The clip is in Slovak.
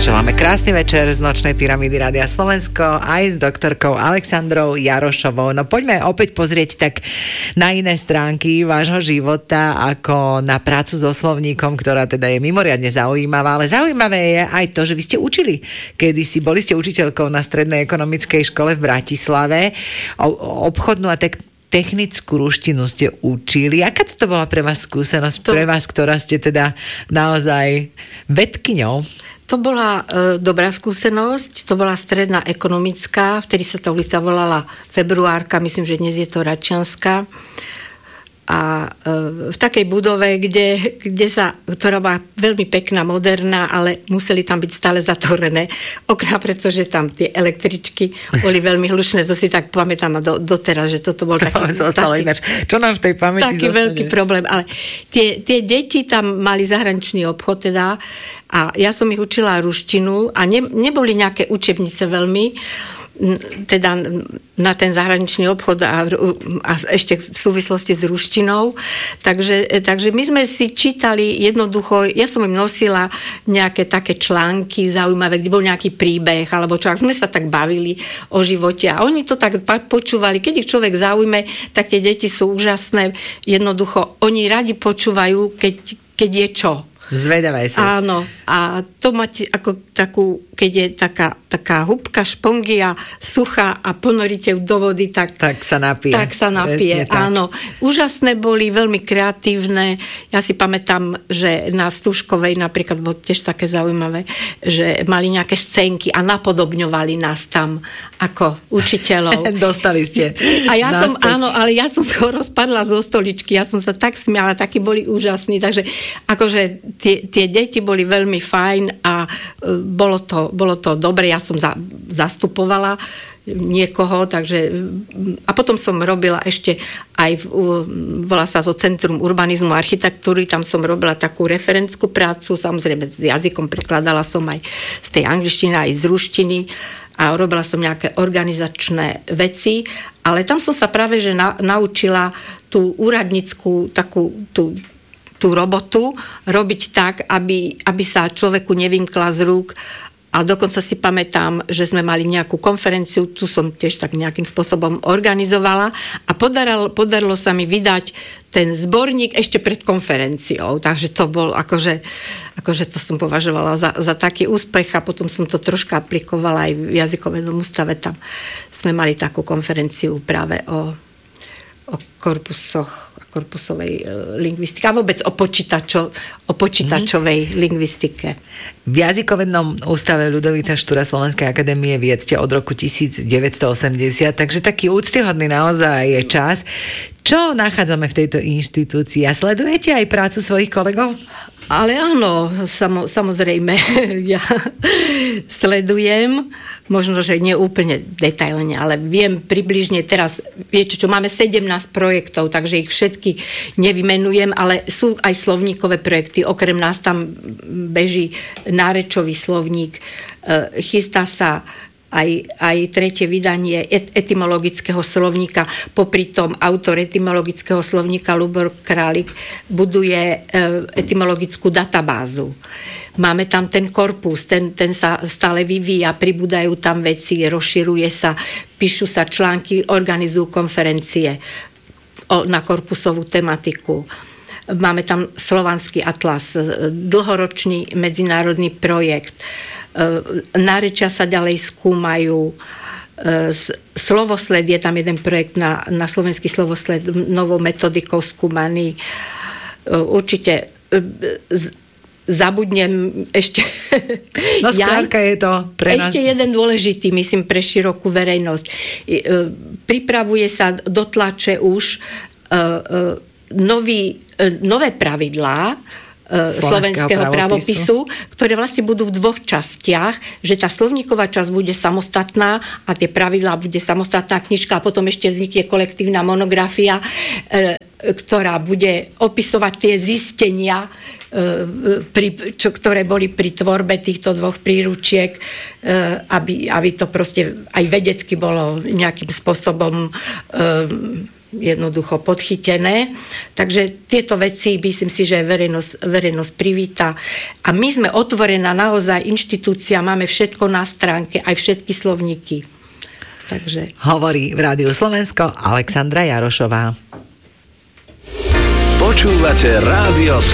Želáme krásny večer z Nočnej pyramídy Rádia Slovensko aj s doktorkou Alexandrou Jarošovou. No poďme opäť pozrieť tak na iné stránky vášho života ako na prácu so slovníkom, ktorá teda je mimoriadne zaujímavá, ale zaujímavé je aj to, že vy ste učili kedysi, boli ste učiteľkou na Strednej ekonomickej škole v Bratislave, obchodnú a technickú ruštinu ste učili. Aká to bola pre vás skúsenosť, pre vás, ktorá ste teda naozaj vedkyňou? To bola dobrá skúsenosť, to bola stredná ekonomická, vtedy sa tá ulica volala Februárka, myslím, že dnes je to Račianska. A v takej budove, ktorá bola veľmi pekná, moderná, ale museli tam byť stále zatvorené okná, pretože tam tie električky boli veľmi hlučné. To si tak pamätám doteraz, že toto bol taký Čo nám v tej pamäti taký zostane? Veľký problém. Ale tie deti tam mali zahraničný obchod teda a ja som ich učila ruštinu a neboli nejaké učebnice veľmi, teda na ten zahraničný obchod a ešte v súvislosti s ruštinou. Takže my sme si čítali jednoducho, ja som im nosila nejaké také články zaujímavé, kde bol nejaký príbeh, alebo čo, sme sa tak bavili o živote a oni to tak počúvali. Keď ich človek zaujme, tak tie deti sú úžasné. Jednoducho, oni radi počúvajú, keď je čo. Zvedavé si. Áno. A to máte ako takú, keď je taká húbka špongia suchá a ponoríte ju do vody, tak sa napije. Tak sa napije, áno. Úžasné boli, veľmi kreatívne. Ja si pamätám, že na Stužkovej napríklad bolo tiež také zaujímavé, že mali nejaké scénky a napodobňovali nás tam ako učiteľov. Dostali ste. A ale ja som skoro spadla zo stoličky. Ja som sa tak smiala, takí boli úžasní. Takže akože tie deti boli veľmi fajn a bolo to dobre. Ja som zastupovala niekoho, takže a potom som robila ešte aj volá sa to Centrum urbanizmu a architektúry, tam som robila takú referentskú prácu, samozrejme s jazykom prekladala som aj z tej angličtiny, aj z ruštiny a robila som nejaké organizačné veci, ale tam som sa práve že naučila tú úradnícku takú tú robotu robiť tak, aby sa človeku nevymkla z rúk. A dokonca si pamätám, že sme mali nejakú konferenciu, tu som tiež tak nejakým spôsobom organizovala a podarilo sa mi vydať ten zborník ešte pred konferenciou. Takže to bol akože to som považovala za taký úspech a potom som to troška aplikovala aj v jazykovednom ústave. Tam sme mali takú konferenciu práve o korpusovej lingvistike a vôbec o počítačovej lingvistike. V jazykovednom ústave Ľudovita Štúra Slovenskej akadémie vied ste od roku 1980, takže taký úctyhodný naozaj je čas. Čo nachádzame v tejto inštitúcii? A sledujete aj prácu svojich kolegov? Ale áno, samozrejme, ja sledujem, možno, že nie úplne detailne, ale viem približne teraz, viete čo, máme 17 projektov, takže ich všetky nevymenujem, ale sú aj slovníkové projekty, okrem nás tam beží nárečový slovník, chystá sa aj tretie vydanie etymologického slovníka. Popri tom autor etymologického slovníka Ľubor Králik buduje etymologickú databázu. Máme tam ten korpus, ten sa stále vyvíja, pribúdajú tam veci, rozširuje sa, píšu sa články, organizujú konferencie na korpusovú tematiku. Máme tam Slovanský atlas, dlhoročný medzinárodný projekt. Nárečia sa ďalej skúmajú. Slovosled, je tam jeden projekt na slovenský slovosled novou metodikou skúmaný. Určite zabudnem ešte. No skrátka je to pre nás. Ešte jeden dôležitý, myslím, pre širokú verejnosť. Pripravuje sa do tlače už nové pravidlá slovenského pravopisu, ktoré vlastne budú v dvoch častiach, že tá slovníková časť bude samostatná a tie pravidlá bude samostatná knižka a potom ešte vznikne kolektívna monografia, ktorá bude opisovať tie zistenia, ktoré boli pri tvorbe týchto dvoch príručiek, aby to proste aj vedecky bolo nejakým spôsobom jednoducho podchytené. Takže tieto veci myslím si, že verejnosť privíta. A my sme otvorená naozaj inštitúcia, máme všetko na stránke, aj všetky slovníky. Takže... Hovorí v Rádiu Slovensko Alexandra Jarošová. Počúvate Rádio